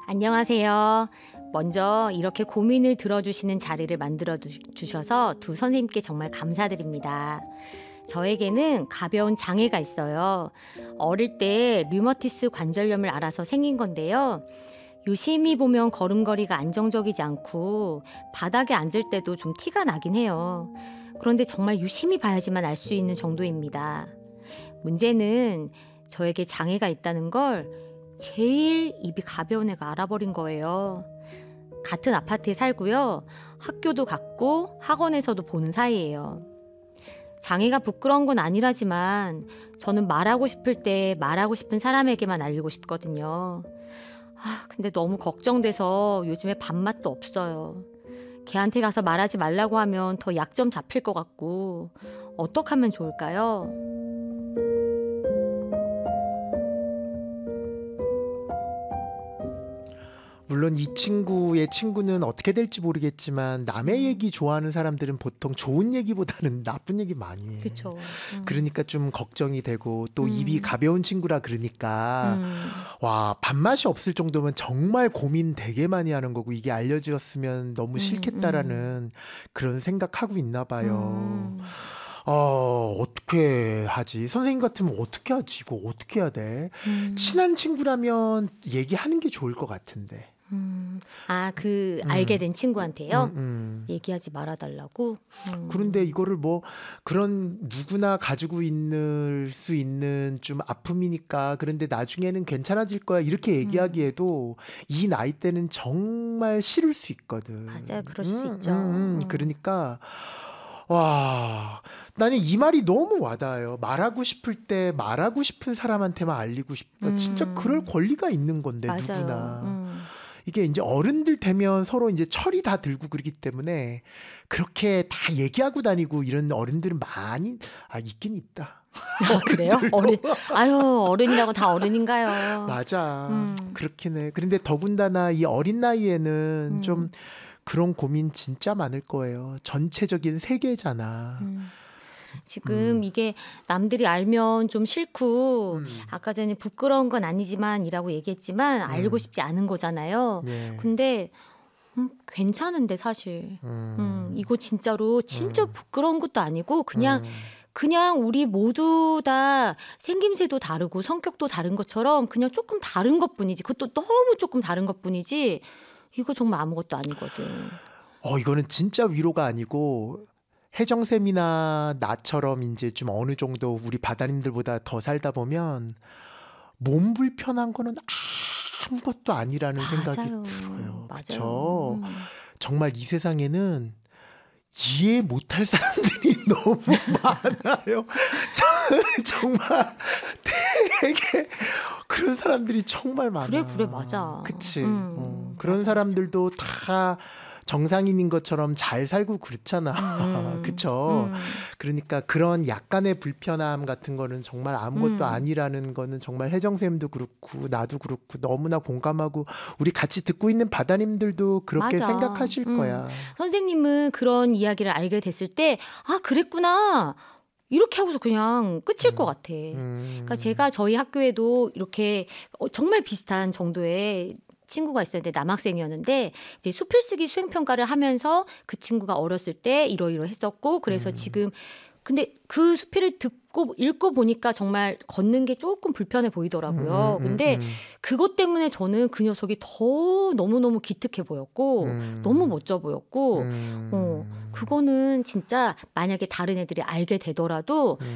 안녕하세요. 먼저 이렇게 고민을 들어주시는 자리를 만들어 주셔서 두 선생님께 정말 감사드립니다. 저에게는 가벼운 장애가 있어요. 어릴 때 류머티스 관절염을 앓아서 생긴 건데요. 유심히 보면 걸음걸이가 안정적이지 않고 바닥에 앉을 때도 좀 티가 나긴 해요. 그런데 정말 유심히 봐야지만 알 수 있는 정도입니다. 문제는 저에게 장애가 있다는 걸 제일 입이 가벼운 애가 알아버린 거예요. 같은 아파트에 살고요. 학교도 같고 학원에서도 보는 사이예요. 장애가 부끄러운 건 아니라지만 저는 말하고 싶을 때 말하고 싶은 사람에게만 알리고 싶거든요. 근데 너무 걱정돼서 요즘에 밥맛도 없어요. 걔한테 가서 말하지 말라고 하면 더 약점 잡힐 것 같고 어떻게 하면 좋을까요? 물론 이 친구의 친구는 어떻게 될지 모르겠지만 남의 얘기 좋아하는 사람들은 보통 좋은 얘기보다는 나쁜 얘기 많이 해. 그쵸. 그러니까 좀 걱정이 되고 또 입이 가벼운 친구라 그러니까 와, 밥맛이 없을 정도면 정말 고민 되게 많이 하는 거고 이게 알려졌으면 너무 싫겠다라는 그런 생각하고 있나 봐요. 어떻게 하지? 선생님 같으면 어떻게 하지? 이거 어떻게 해야 돼? 친한 친구라면 얘기하는 게 좋을 것 같은데. 알게 된 친구한테요? 얘기하지 말아달라고? 그런데 이거를 뭐 그런 누구나 가지고 있는 수 있는 좀 아픔이니까 그런데 나중에는 괜찮아질 거야 이렇게 얘기하기에도 이 나이 때는 정말 싫을 수 있거든. 맞아요. 그럴 수 있죠. 그러니까 와, 나는 이 말이 너무 와닿아요. 말하고 싶을 때 말하고 싶은 사람한테만 알리고 싶다. 진짜 그럴 권리가 있는 건데 맞아요. 누구나. 이게 이제 어른들 되면 서로 이제 철이 다 들고 그러기 때문에 그렇게 다 얘기하고 다니고 이런 어른들은 많이 있긴 있다. 그래요? 어른이라고 다 어른인가요? 맞아. 그렇긴 해. 그런데 더군다나 이 어린 나이에는 좀 그런 고민 진짜 많을 거예요. 전체적인 세계잖아. 지금 이게 남들이 알면 좀 싫고 아까 전에 부끄러운 건 아니지만 이라고 얘기했지만 알고 싶지 않은 거잖아요. 네. 근데 괜찮은데 사실 이거 진짜로 진짜 부끄러운 것도 아니고 그냥 우리 모두 다 생김새도 다르고 성격도 다른 것처럼 그냥 조금 다른 것뿐이지 그것도 너무 조금 다른 것뿐이지 이거 정말 아무것도 아니거든. 이거는 진짜 위로가 아니고 혜정쌤이나 나처럼 이제 좀 어느 정도 우리 바다님들보다 더 살다 보면 몸 불편한 거는 아무것도 아니라는 생각이 들어요. 그렇죠? 정말 이 세상에는 이해 못할 사람들이 너무 많아요. 정말 되게 그런 사람들이 정말 많아. 그래 맞아. 그치? 그런 사람들도 다 정상인인 것처럼 잘 살고 그렇잖아. 그쵸? 그러니까 그런 약간의 불편함 같은 거는 정말 아무것도 아니라는 거는 정말 혜정쌤도 그렇고 나도 그렇고 너무나 공감하고 우리 같이 듣고 있는 바다님들도 그렇게 맞아. 생각하실 거야. 선생님은 그런 이야기를 알게 됐을 때 그랬구나. 이렇게 하고서 그냥 끝일 것 같아. 그러니까 제가 저희 학교에도 이렇게 정말 비슷한 정도의 친구가 있었는데 남학생이었는데 이제 수필쓰기 수행평가를 하면서 그 친구가 어렸을 때 이러이러했었고 그래서 지금 근데 그 수필을 듣고 읽고 보니까 정말 걷는 게 조금 불편해 보이더라고요. 근데 그것 때문에 저는 그 녀석이 더 너무너무 기특해 보였고 너무 멋져 보였고 그거는 진짜 만약에 다른 애들이 알게 되더라도